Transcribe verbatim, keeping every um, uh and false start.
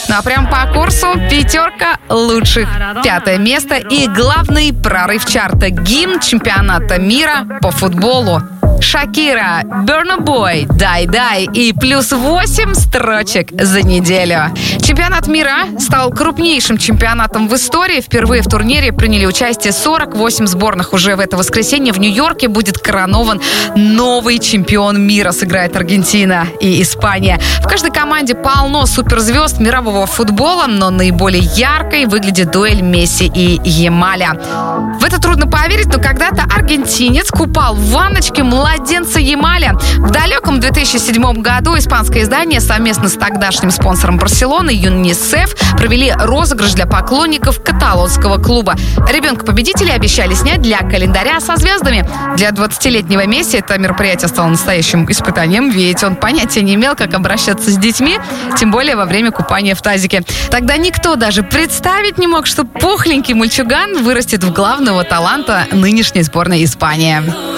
Ну а прям по курсу пятерка лучших. Пятое место и главный прорыв чарта — гимн чемпионата мира по футболу. Шакира, Burna Boy, Дай Дай и плюс восемь строчек за неделю. Чемпионат мира стал крупнейшим чемпионатом в истории. Впервые в турнире приняли участие сорок восемь сборных. Уже в это воскресенье в Нью-Йорке будет коронован новый чемпион мира. Сыграет Аргентина и Испания. В каждой команде полно суперзвезд мирового футбола, но наиболее яркой выглядит дуэль Месси и Ямаля. В это трудно поверить, но когда-то аргентинец купал в ванночке младенца Ямаля. В далеком две тысячи седьмом году испанское издание совместно с тогдашним спонсором Барселоны ЮНИСЕФ провели розыгрыш для поклонников каталонского клуба. Ребенка победителей обещали снять для календаря со звездами. Для двадцатилетнего Месси это мероприятие стало настоящим испытанием, ведь он понятия не имел, как обращаться с детьми, тем более во время купания в тазике. Тогда никто даже представить не мог, что пухленький мальчуган вырастет в главного таланта нынешней сборной Испании.